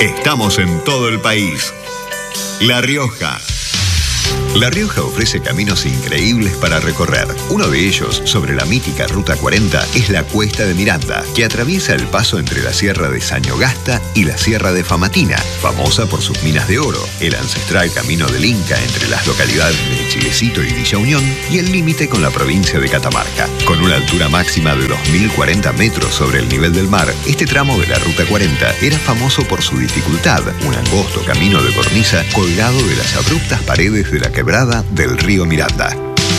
Estamos en todo el país. La Rioja. La Rioja ofrece caminos increíbles para recorrer. Uno de ellos, sobre la mítica Ruta 40, es la Cuesta de Miranda, que atraviesa el paso entre la Sierra de Sañogasta y la Sierra de Famatina, famosa por sus minas de oro, el ancestral camino del Inca entre las localidades de Chilecito y Villa Unión y el límite con la provincia de Catamarca. Con una altura máxima de 2.040 metros sobre el nivel del mar, este tramo de la Ruta 40 era famoso por su dificultad, un angosto camino de cornisa colgado de las abruptas paredes de la quebrada del río Miranda.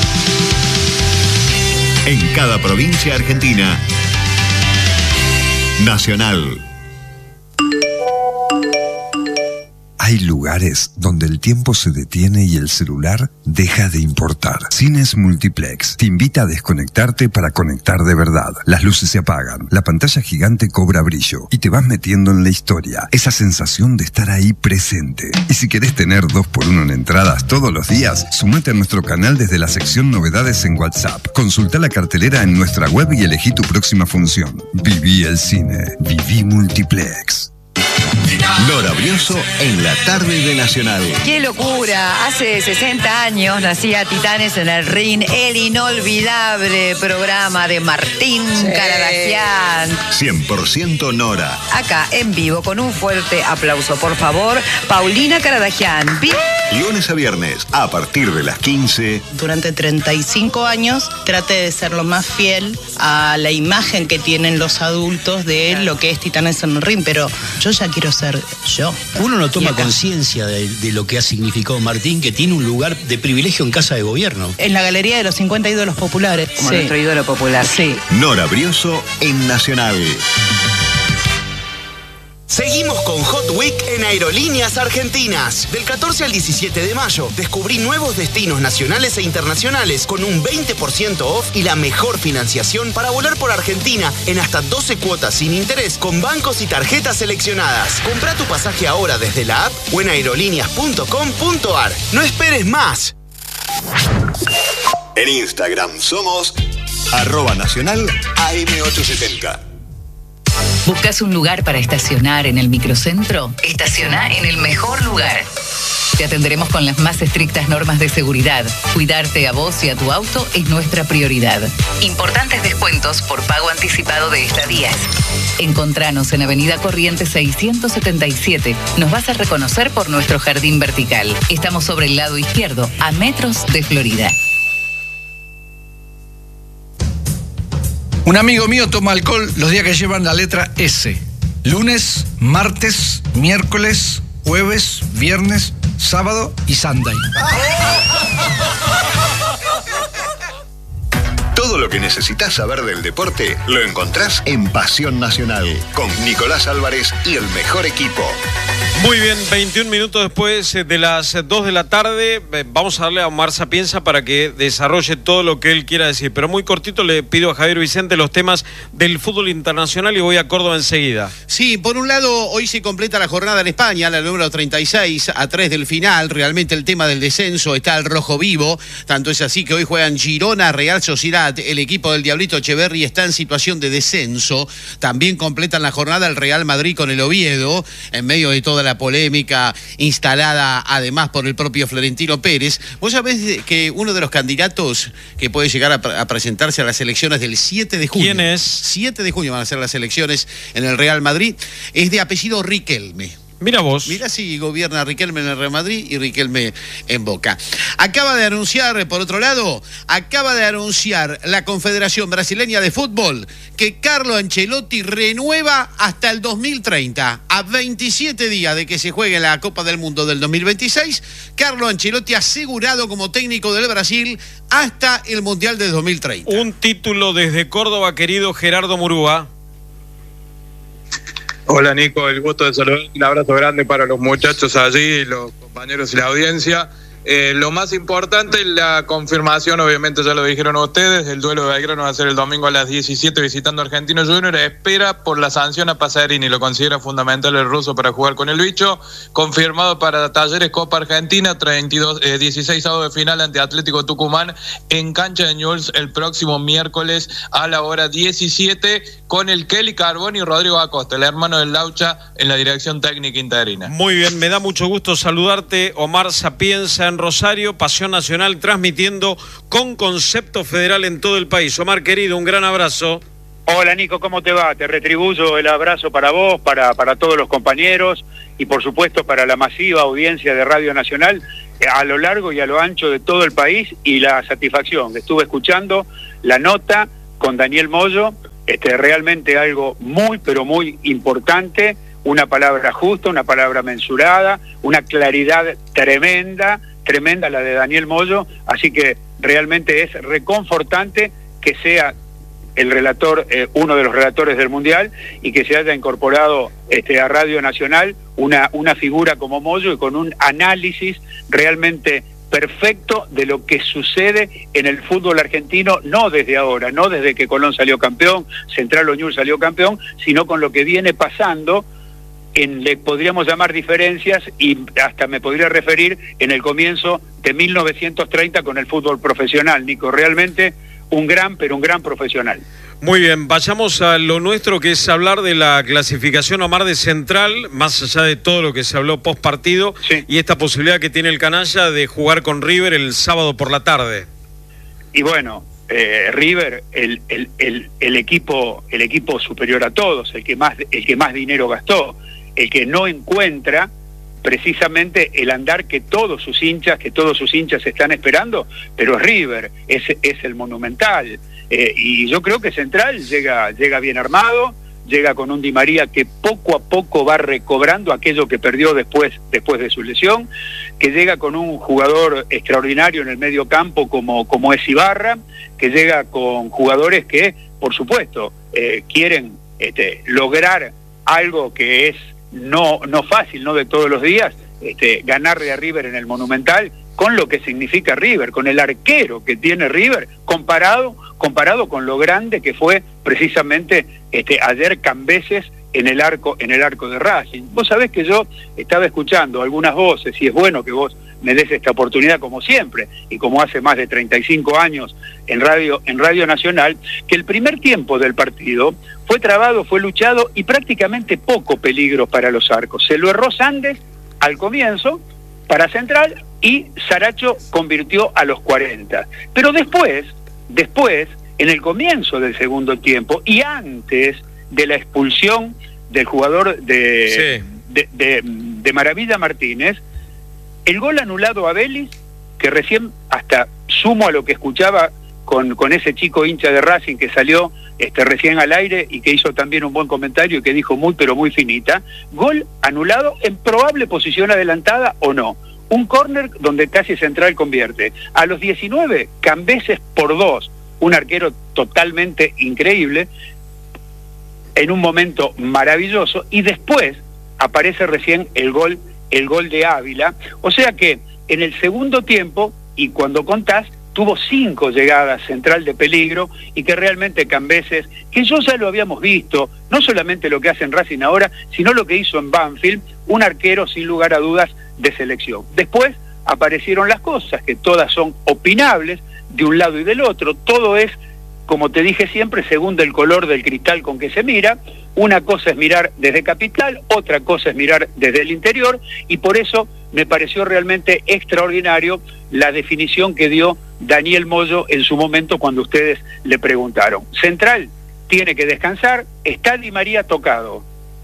En cada provincia argentina, Nacional. Hay lugares donde el tiempo se detiene y el celular deja de importar. Cines Multiplex te invita a desconectarte para conectar de verdad. Las luces se apagan, la pantalla gigante cobra brillo y te vas metiendo en la historia. Esa sensación de estar ahí presente. Y si querés tener 2x1 en entradas todos los días, sumate a nuestro canal desde la sección Novedades en WhatsApp. Consulta la cartelera en nuestra web y elegí tu próxima función. Viví el cine. Viví Multiplex. Nora Brioso en la tarde de Nacional. ¡Qué locura! Hace 60 años nacía Titanes en el Ring, el inolvidable programa de Martín Caradagian. 100% Nora. Acá, en vivo, con un fuerte aplauso, por favor, Paulina Caradagian. Lunes a viernes, a partir de las 15. Durante 35 años traté de ser lo más fiel a la imagen que tienen los adultos de lo que es Titanes en el Ring, pero yo ya quiero ser yo. Uno no toma conciencia de lo que ha significado Martín, que tiene un lugar de privilegio en Casa de Gobierno. En la galería de los 50 ídolos populares. Como nuestro ídolo popular. Sí. Nora Brioso en Nacional. Seguimos con Hot Week en Aerolíneas Argentinas. Del 14 al 17 de mayo, descubrí nuevos destinos nacionales e internacionales con un 20% off y la mejor financiación para volar por Argentina en hasta 12 cuotas sin interés con bancos y tarjetas seleccionadas. Comprá tu pasaje ahora desde la app o en aerolíneas.com.ar. No esperes más. En Instagram somos @nacional AM870. ¿Buscas un lugar para estacionar en el microcentro? Estaciona en el mejor lugar. Te atenderemos con las más estrictas normas de seguridad. Cuidarte a vos y a tu auto es nuestra prioridad. Importantes descuentos por pago anticipado de estadías. Encontranos en Avenida Corrientes 677. Nos vas a reconocer por nuestro jardín vertical. Estamos sobre el lado izquierdo, a metros de Florida. Un amigo mío toma alcohol los días que llevan la letra S. Lunes, martes, miércoles, jueves, viernes, sábado y Sunday. Todo lo que necesitas saber del deporte lo encontrás en Pasión Nacional con Nicolás Álvarez y el mejor equipo. Muy bien, 21 minutos después de las 2 de la tarde, vamos a darle a Omar Sapienza para que desarrolle todo lo que él quiera decir. Pero muy cortito le pido a Javier Vicente los temas del fútbol internacional y voy a Córdoba enseguida. Sí, por un lado, hoy se completa la jornada en España, la número 36, a 3 del final. Realmente el tema del descenso está al rojo vivo. Tanto es así que hoy juegan Girona, Real Sociedad. El equipo del Diablito Echeverri está en situación de descenso. También completan la jornada el Real Madrid con el Oviedo, en medio de toda la polémica instalada además por el propio Florentino Pérez. Vos sabés que uno de los candidatos que puede llegar a presentarse a las elecciones del 7 de junio. ¿Quién es? 7 de junio van a ser las elecciones en el Real Madrid. Es de apellido Riquelme. Mira vos. Mira si gobierna Riquelme en el Real Madrid y Riquelme en Boca. Acaba de anunciar, por otro lado, la Confederación Brasileña de Fútbol que Carlo Ancelotti renueva hasta el 2030. A 27 días de que se juegue la Copa del Mundo del 2026, Carlo Ancelotti asegurado como técnico del Brasil hasta el Mundial de 2030. Un título desde Córdoba, querido Gerardo Murúa. Hola Nico, el gusto de saludar, un abrazo grande para los muchachos allí, los compañeros y la audiencia. Lo más importante es la confirmación, obviamente ya lo dijeron ustedes, el duelo de Belgrano va a ser el domingo a las 17 visitando a Argentinos Juniors. Espera por la sanción a Pacerini, lo considera fundamental el ruso para jugar con el bicho. Confirmado para Talleres Copa Argentina, 16 sábado de final ante Atlético Tucumán en cancha de Newell's el próximo miércoles a la hora 17 con el Kelly Carboni y Rodrigo Acosta, el hermano del Laucha, en la dirección técnica interina. Muy bien, me da mucho gusto saludarte, Omar Sapienza en Rosario, Pasión Nacional transmitiendo con concepto federal en todo el país. Omar, querido, un gran abrazo. Hola Nico, ¿cómo te va? Te retribuyo el abrazo para vos, para todos los compañeros y por supuesto para la masiva audiencia de Radio Nacional a lo largo y a lo ancho de todo el país, y la satisfacción. Estuve escuchando la nota con Daniel Moyo, realmente algo muy pero muy importante, una palabra justa, una palabra mensurada, una claridad tremenda la de Daniel Moyo, así que realmente es reconfortante que sea el relator, uno de los relatores del Mundial, y que se haya incorporado a Radio Nacional una figura como Moyo y con un análisis realmente perfecto de lo que sucede en el fútbol argentino, no desde ahora, no desde que Colón salió campeón, Central o Newell's salió campeón, sino con lo que viene pasando le podríamos llamar diferencias, y hasta me podría referir en el comienzo de 1930 con el fútbol profesional. Nico, realmente un gran profesional. Muy bien, vayamos a lo nuestro, que es hablar de la clasificación, Omar, de Central, más allá de todo lo que se habló post partido, sí, y esta posibilidad que tiene el canalla de jugar con River el sábado por la tarde. Y bueno, River, el equipo superior a todos, el que más dinero gastó, el que no encuentra precisamente el andar que todos sus hinchas están esperando, pero River es el Monumental, y yo creo que Central llega bien armado, llega con un Di María que poco a poco va recobrando aquello que perdió después de su lesión, que llega con un jugador extraordinario en el medio campo como es Ibarra, que llega con jugadores que, por supuesto, quieren lograr algo que es no fácil, no de todos los días, ganarle a River en el Monumental, con lo que significa River, con el arquero que tiene River, comparado con lo grande que fue precisamente ayer Cambeses en el arco de Racing. Vos sabés que yo estaba escuchando algunas voces, y es bueno que vos me des esta oportunidad como siempre, y como hace más de 35 años en Radio Nacional, que el primer tiempo del partido fue trabado, fue luchado y prácticamente poco peligro para los arcos. Se lo erró Sandes al comienzo para Central y Saracho convirtió a los 40. Pero después, en el comienzo del segundo tiempo y antes de la expulsión del jugador de Maravilla Martínez, el gol anulado a Vélez, que recién, hasta sumo a lo que escuchaba con ese chico hincha de Racing que salió recién al aire y que hizo también un buen comentario y que dijo muy pero muy finita, gol anulado en probable posición adelantada o no, un córner donde casi Central convierte. A los 19, Cambeses por 2, un arquero totalmente increíble, en un momento maravilloso, y después aparece recién el gol de Ávila, o sea que en el segundo tiempo, y cuando contás, tuvo 5 llegadas Central de peligro, y que realmente Cambeses, que yo ya lo habíamos visto, no solamente lo que hace en Racing ahora, sino lo que hizo en Banfield, un arquero sin lugar a dudas de selección. Después aparecieron las cosas, que todas son opinables, de un lado y del otro, todo es, como te dije siempre, según el color del cristal con que se mira. Una cosa es mirar desde Capital, otra cosa es mirar desde el interior, y por eso me pareció realmente extraordinario la definición que dio Daniel Moyo en su momento cuando ustedes le preguntaron. Central tiene que descansar, está Di María tocado,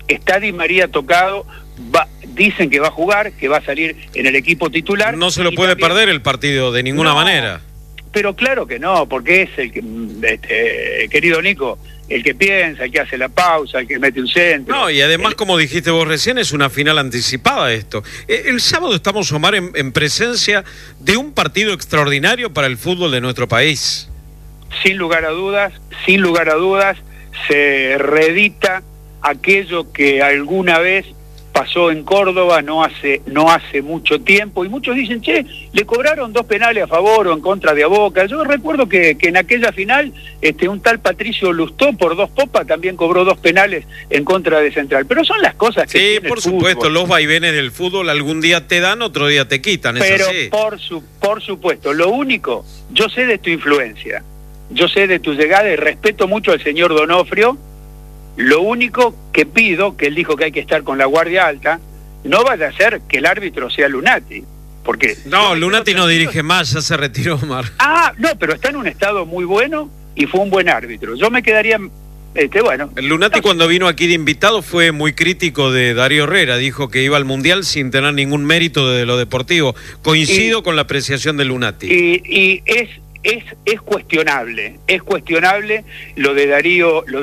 dicen que va a jugar, que va a salir en el equipo titular. No se lo puede perder el partido de ninguna manera. Pero claro que no, porque es el que, querido Nico, el que piensa, el que hace la pausa, el que mete un centro. No, y además, como dijiste vos recién, es una final anticipada esto. El sábado estamos, Omar, en presencia de un partido extraordinario para el fútbol de nuestro país. Sin lugar a dudas, se reedita aquello que alguna vez pasó en Córdoba no hace mucho tiempo, y muchos dicen, che, le cobraron 2 penales a favor o en contra de Boca. Yo recuerdo que en aquella final un tal Patricio Lustó por 2 popas también cobró 2 penales en contra de Central, pero son las cosas que sí, tiene por el supuesto, fútbol. los vaivenes del fútbol algún día te dan, otro día te quitan, es Pero así. por supuesto, lo único, yo sé de tu influencia, yo sé de tu llegada y respeto mucho al señor Donofrio. Lo único que pido, que él dijo que hay que estar con la guardia alta, no vaya a ser que el árbitro sea Lunati, porque... No, Lunati no dirige más, ya se retiró, Omar. Ah, no, pero está en un estado muy bueno y fue un buen árbitro. Yo me quedaría... bueno. El Lunati cuando vino aquí de invitado fue muy crítico de Darío Herrera, dijo que iba al Mundial sin tener ningún mérito de lo deportivo. Coincido con la apreciación de Lunati. Y es cuestionable lo de Darío